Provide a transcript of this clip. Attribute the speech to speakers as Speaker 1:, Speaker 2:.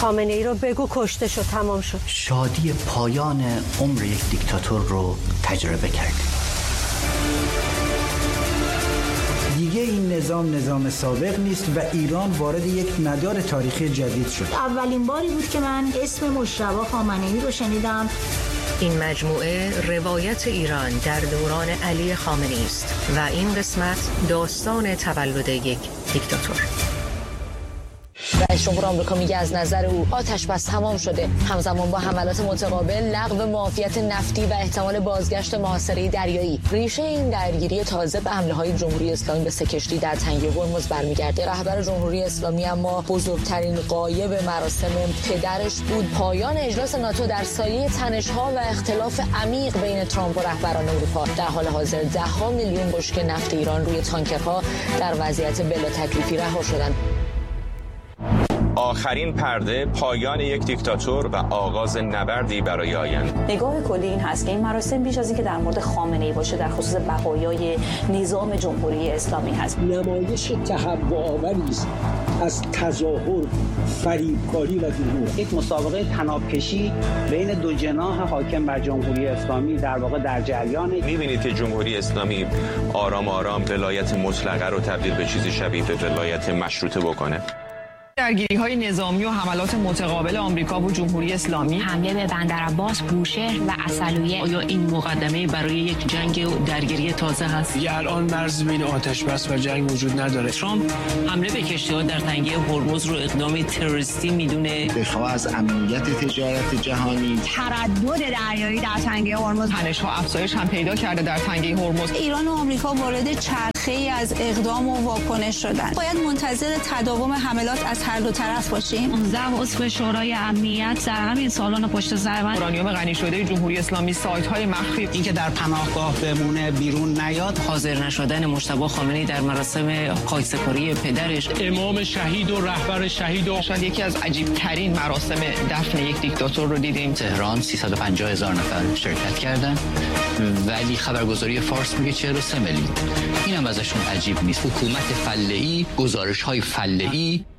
Speaker 1: خامنه ای رو بگو کشته شد، تمام شد.
Speaker 2: شادی پایان عمر یک دیکتاتور رو تجربه کردیم.
Speaker 3: دیگه این نظام سابق نیست و ایران وارد یک مدار تاریخی جدید شد.
Speaker 4: اولین باری بود که من اسم مجتبی خامنه‌ای رو شنیدم.
Speaker 5: این مجموعه روایت ایران در دوران علی خامنه‌ای است و این قسمت داستان تولد یک دیکتاتور.
Speaker 6: رئیس جمهور آمریکا میگه از نظر او آتش بس تمام شده. همزمان با حملات متقابل، لغو معافیت نفتی و احتمال بازگشت محاصره دریایی، ریشه این درگیری تازه به حمله‌های جمهوری اسلامی به سه کشتی در تنگه هرمز برمیگرده. رهبر جمهوری اسلامی اما بزرگترین غایب مراسم پدرش بود. پایان اجلاس ناتو در سایه تنش‌ها و اختلاف عمیق بین ترامپ و رهبران اروپا. در حال حاضر 10 میلیون بشکه نفت ایران روی تانکرها در وضعیت بلا تکلیفی رها شدند.
Speaker 7: آخرین پرده، پایان یک دیکتاتور و آغاز نبردی برای آینده.
Speaker 8: نگاه کلی این هست که این مراسم بیش از اینکه در مورد خامنه‌ای باشه، در خصوص بقایای نظام جمهوری اسلامی هست.
Speaker 9: نمایش تهوع‌آوری است از تظاهر، فریبکاری و دروغ.
Speaker 10: یک مسابقه طناب‌کشی بین دو جناح حاکم بر جمهوری اسلامی در واقع در جریانه.
Speaker 7: می‌بینید که جمهوری اسلامی آرام آرام ولایت مطلقه رو تبدیل به چیزی شبیه به ولایت مشروطه بکنه.
Speaker 11: درگیری‌های نظامی و حملات متقابل آمریکا و جمهوری اسلامی،
Speaker 12: حمله به بندرعباس، بوشهر و عسلویه،
Speaker 13: آیا این مقدمه برای یک جنگ و درگیری تازه هست؟
Speaker 14: الان مرز بین آتش بس و جنگ وجود نداره.
Speaker 13: ترامپ حمله به کشتی‌ها در تنگه هرمز رو اقدامی تروریستی میدونه.
Speaker 15: دفاع از امنیت تجارت جهانی،
Speaker 16: تردد دریایی در تنگه هرمز،
Speaker 11: تنش‌ها افزایش هم پیدا کرده در تنگه هرمز.
Speaker 16: ایران و آمریکا وارد چرخه‌ای از اقدام و واکنش شدن. باید منتظر تداوم حملات از هر دو طرف باشیم.
Speaker 12: 19 عضو شورای امنیت در همین سالن پشت سر من.
Speaker 11: اورانیوم غنی شده جمهوری اسلامی، سایت‌های مخفی،
Speaker 10: اینکه در پناهگاه بمونه، بیرون نیاد.
Speaker 13: حاضر نشدن مجتبی خامنه‌ای در مراسم خاکسپاری پدرش،
Speaker 14: امام شهید و رهبر شهید و
Speaker 11: شاید یکی از عجیب‌ترین مراسم دفن یک دیکتاتور رو دیدیم.
Speaker 2: تهران 350,000 نفر شرکت کردن، ولی خبرگزاری فارس میگه 43 میلیون. اینم ازشون عجیب نیست. حکومت فله‌ای، گزارش‌های فله‌ای.